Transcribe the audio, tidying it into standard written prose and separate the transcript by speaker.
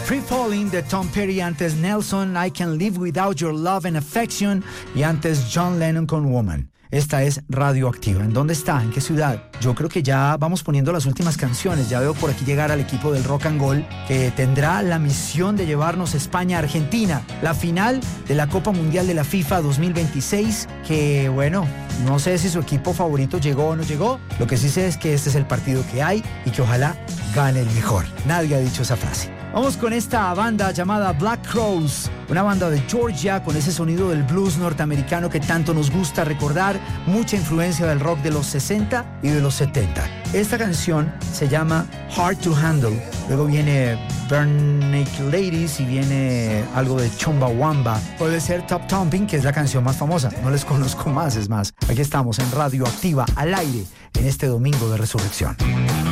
Speaker 1: Free Falling de Tom Petty, antes Nelson, I Can Live Without Your Love and Affection, y antes John Lennon con Woman. Esta es Radioactiva. ¿En dónde está? ¿En qué ciudad? Yo creo que ya vamos poniendo las últimas canciones. Ya veo por aquí llegar al equipo del Rock and Gold, que tendrá la misión de llevarnos España-Argentina, la final de la Copa Mundial de la FIFA 2026, que bueno, no sé si su equipo favorito llegó o no llegó. Lo que sí sé es que este es el partido que hay y que ojalá gane el mejor. Nadie ha dicho esa frase. Vamos con esta banda llamada Black Crowes, una banda de Georgia con ese sonido del blues norteamericano que tanto nos gusta recordar, mucha influencia del rock de los 60 y de los 70. Esta canción se llama Hard to Handle, luego viene Burn Naked Ladies y viene algo de Chumbawamba. Puede ser Top Thumping, que es la canción más famosa, no les conozco más, es más. Aquí estamos en Radioactiva, al aire, en este domingo de resurrección.